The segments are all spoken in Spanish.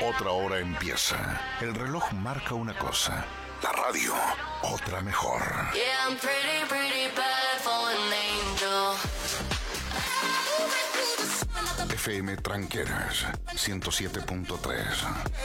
Otra hora empieza. El reloj marca una cosa. La radio, otra mejor. Yeah, I'm pretty, pretty bad for an angel. FM Tranqueras, 107.3.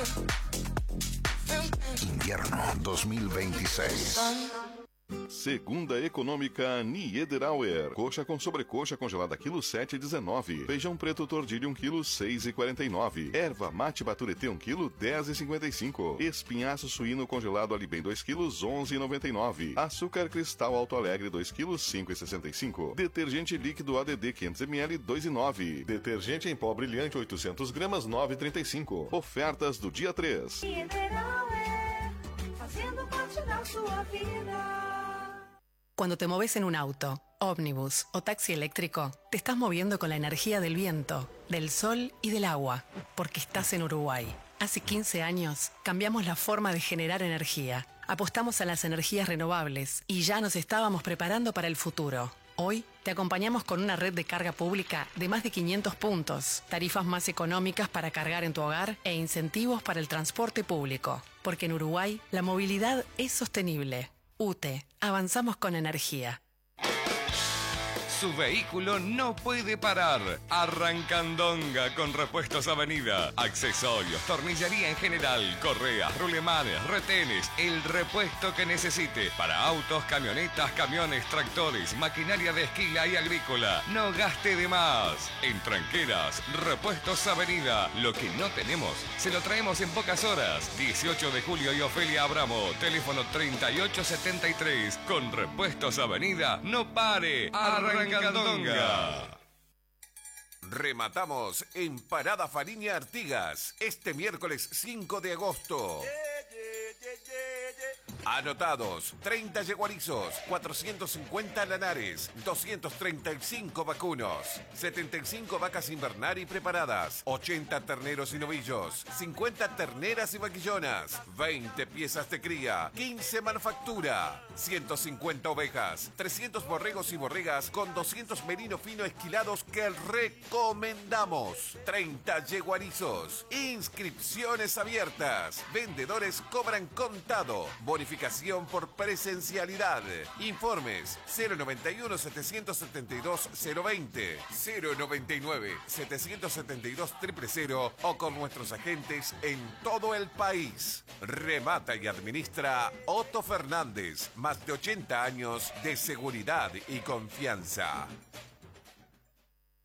Invierno 2026. Segunda Econômica Niederauer. Coxa com sobrecoxa congelada quilo 7,19. Feijão preto tordilho 1 quilo 6,49. Erva mate baturité 1 quilo 10,55. Espinhaço suíno congelado Alibem 2 quilos 11,99. Açúcar cristal Alto Alegre 2 quilos 5,65. Detergente líquido ADD 500 ml 2,9. Detergente em pó brilhante 800 gramas 9,35. Ofertas do dia 3. Niederauer, fazendo parte da sua vida. Cuando te moves en un auto, ómnibus o taxi eléctrico, te estás moviendo con la energía del viento, del sol y del agua, porque estás en Uruguay. Hace 15 años cambiamos la forma de generar energía, apostamos a las energías renovables y ya nos estábamos preparando para el futuro. Hoy te acompañamos con una red de carga pública de más de 500 puntos, tarifas más económicas para cargar en tu hogar e incentivos para el transporte público. Porque en Uruguay la movilidad es sostenible. UTE, avanzamos con energía. Su vehículo no puede parar. Arrancandonga con Repuestos Avenida. Accesorios, tornillería en general, correas, rulemanes, retenes, el repuesto que necesite. Para autos, camionetas, camiones, tractores, maquinaria de esquila y agrícola. No gaste de más. En Tranqueras, Repuestos Avenida. Lo que no tenemos, se lo traemos en pocas horas. 18 de julio y Ofelia Abramo. Teléfono 3873. Con Repuestos Avenida, no pare. Arrancandonga. Rematamos en Parada Fariña Artigas este miércoles 5 de agosto. Anotados, 30 yeguarizos, 450 lanares, 235 vacunos, 75 vacas invernar y preparadas, 80 terneros y novillos, 50 terneras y vaquillonas, 20 piezas de cría, 15 manufactura, 150 ovejas, 300 borregos y borregas con 200 merino fino esquilados que recomendamos, 30 yeguarizos, inscripciones abiertas, vendedores cobran contado, bonificación por presencialidad. Informes 091 772 020, 099 772 000 o con nuestros agentes en todo el país. Remata y administra Otto Fernández, más de 80 años de seguridad y confianza.